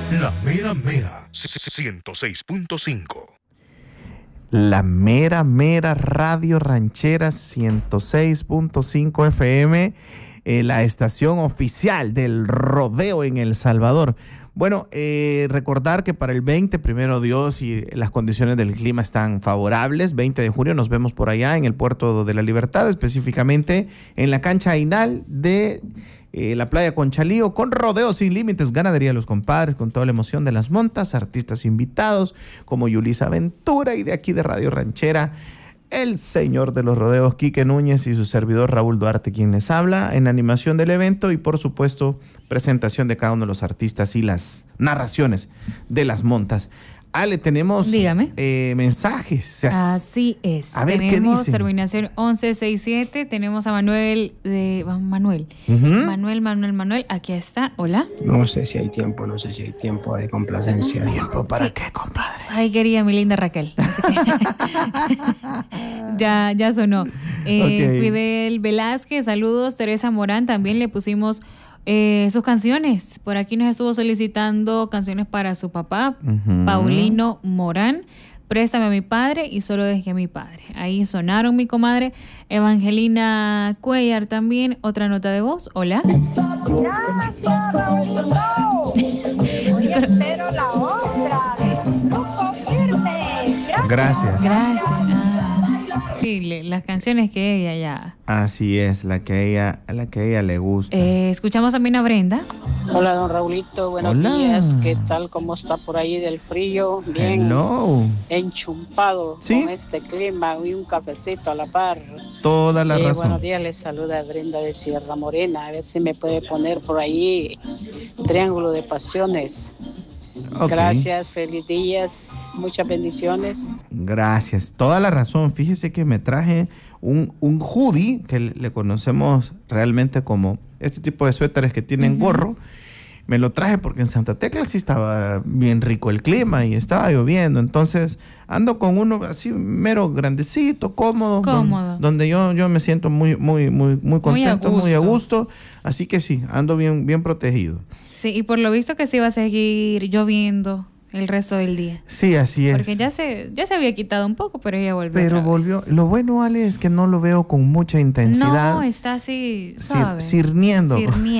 La mera mera 106.5. La mera mera radio ranchera 106.5 FM, la estación oficial del rodeo en El Salvador. Bueno, recordar que para el 20, primero Dios, y las condiciones del clima están favorables, 20 de junio nos vemos por allá en el Puerto de la Libertad, específicamente en la cancha Ainal de la playa Conchalío, con rodeo sin límites, ganadería de los compadres, con toda la emoción de las montas, artistas invitados como Yulisa Ventura, y de aquí de Radio Ranchera, el señor de los rodeos, Quique Núñez, y su servidor Raúl Duarte, quien les habla, en animación del evento y por supuesto presentación de cada uno de los artistas y las narraciones de las montas. Ale, tenemos mensajes. Así es. A ver, tenemos, ¿qué dicen? Terminación 1167. Tenemos a Manuel Manuel. Manuel. Aquí está. Hola. No sé si hay tiempo de complacencia. ¿Tiempo para qué, compadre? Ay, quería mi linda Raquel. Así que ya sonó. Okay. Fidel Velázquez, saludos. Teresa Morán, también le pusimos sus canciones. Por aquí nos estuvo solicitando canciones para su papá, Paulino Morán. Préstame a mi padre y solo dejé a mi padre. Ahí sonaron, mi comadre. Evangelina Cuellar también. Otra nota de voz. Hola. Espero la otra. Grupo Firme. Gracias. Sí, las canciones que ella ya. Así es, la que a ella le gusta. Escuchamos también a Brenda. Hola, don Raulito, buenos días. ¿Qué tal? ¿Cómo está por ahí del frío? Bien. Hello. Enchumpado ¿Sí? con este clima y un cafecito a la par. Toda la razón. Buenos días, les saluda Brenda de Sierra Morena. A ver si me puede poner por ahí Triángulo de Pasiones. Okay. Gracias, feliz días, muchas bendiciones. Gracias, toda la razón. Fíjese que me traje un hoodie que le conocemos realmente como este tipo de suéteres que tienen gorro. Me lo traje porque en Santa Tecla sí estaba bien rico el clima y estaba lloviendo. Entonces ando con uno así mero grandecito, cómodo. Donde yo me siento muy contento, muy a gusto. Así que sí, ando bien protegido. Sí, y por lo visto que sí va a seguir lloviendo el resto del día. Sí, así es. Porque ya se había quitado un poco, pero ya volvió. Pero volvió. Lo bueno, Ale, es que no lo veo con mucha intensidad. No, está así suave. Sirniendo,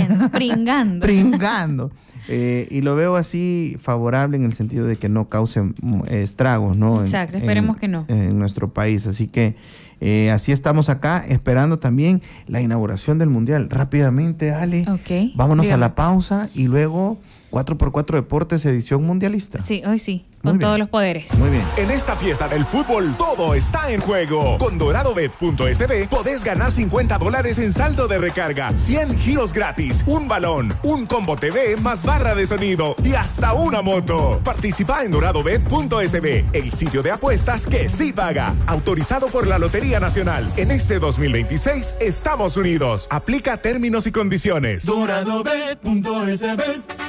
pringando. Y lo veo así favorable en el sentido de que no cause estragos, ¿no? Exacto, esperemos que no. En nuestro país. Así que así estamos acá esperando también la inauguración del Mundial. Rápidamente, Ale, vámonos a la pausa y luego 4x4 Deportes edición mundialista. Sí, hoy sí, con todos los poderes. Muy bien. En esta fiesta del fútbol todo está en juego. Con doradobet.sb podés ganar $50 en saldo de recarga, 100 giros gratis, un balón, un combo TV más barra de sonido y hasta una moto. Participa en doradobet.sb, el sitio de apuestas que sí paga. Autorizado por la Lotería Nacional. En este 2026 estamos unidos. Aplica términos y condiciones. Doradobet.sb.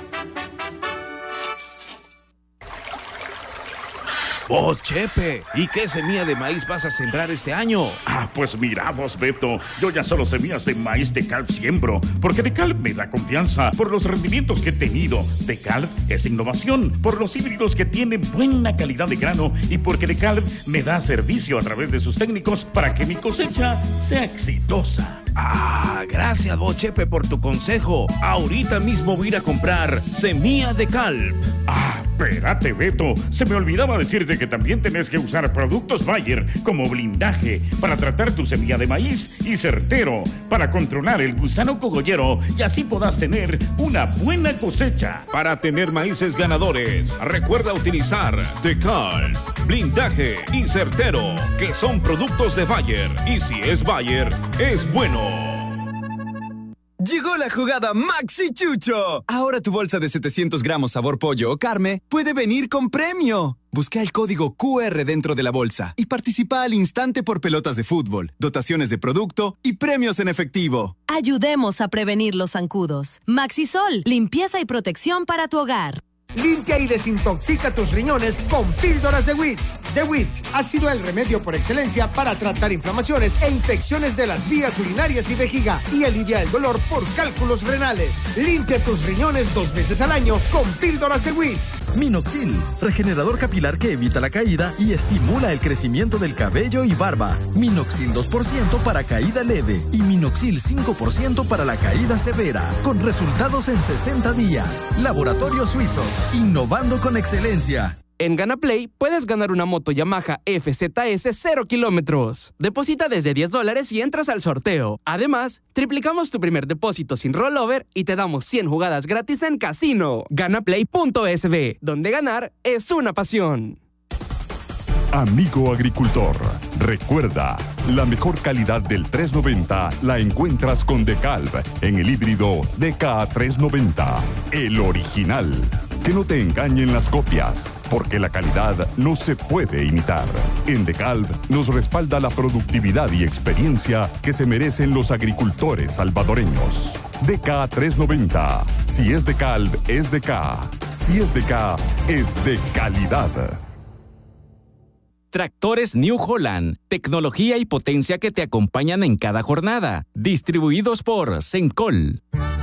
Vos, Chepe, ¿y qué semilla de maíz vas a sembrar este año? Pues mira vos, Beto, yo ya solo semillas de maíz Decalb siembro, porque Decalb me da confianza por los rendimientos que he tenido. Decalb es innovación, por los híbridos que tienen buena calidad de grano y porque Decalb me da servicio a través de sus técnicos para que mi cosecha sea exitosa. Gracias vos, Chepe, por tu consejo. Ahorita mismo voy a ir a comprar semilla Decalb. Espérate, Beto, se me olvidaba decirte que también tenés que usar productos Bayer como blindaje para tratar tu semilla de maíz y Certero para controlar el gusano cogollero y así podás tener una buena cosecha. Para tener maíces ganadores, recuerda utilizar Decalb, blindaje y Certero, que son productos de Bayer. Y si es Bayer, es bueno. Llegó la jugada Maxi Chucho. Ahora tu bolsa de 700 gramos sabor pollo o carne puede venir con premio. Busca el código QR dentro de la bolsa y participa al instante por pelotas de fútbol, dotaciones de producto y premios en efectivo. Ayudemos a prevenir los zancudos. Maxisol, limpieza y protección para tu hogar. Limpia y desintoxica tus riñones con píldoras de WIT. The WIT ha sido el remedio por excelencia para tratar inflamaciones e infecciones de las vías urinarias y vejiga y alivia el dolor por cálculos renales. Limpia tus riñones 2 veces al año con píldoras de WIT. Minoxil, regenerador capilar que evita la caída y estimula el crecimiento del cabello y barba. Minoxil 2% para caída leve y Minoxil 5% para la caída severa, con resultados en 60 días. Laboratorios Suizos, innovando con excelencia. En GanaPlay puedes ganar una moto Yamaha FZS 0 kilómetros. Deposita desde $10 y entras al sorteo. Además, triplicamos tu primer depósito sin rollover y te damos 100 jugadas gratis en casino. Ganaplay.sb, donde ganar es una pasión. Amigo agricultor, recuerda, la mejor calidad del 390 la encuentras con DeKalb en el híbrido DK390, el original. Que no te engañen las copias, porque la calidad no se puede imitar. En DeKalb nos respalda la productividad y experiencia que se merecen los agricultores salvadoreños. DK390, si es DeKalb, es DK. Si es DK, es de calidad. Tractores New Holland, tecnología y potencia que te acompañan en cada jornada. Distribuidos por Sencol.